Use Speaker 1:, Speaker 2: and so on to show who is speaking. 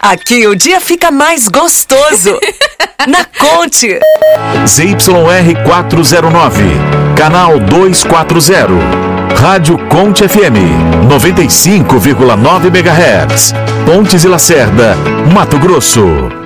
Speaker 1: Aqui o dia fica mais gostoso. Na Conte.
Speaker 2: ZYR 409, canal 240. Rádio Conte FM, 95,9 MHz. Pontes e Lacerda, Mato Grosso.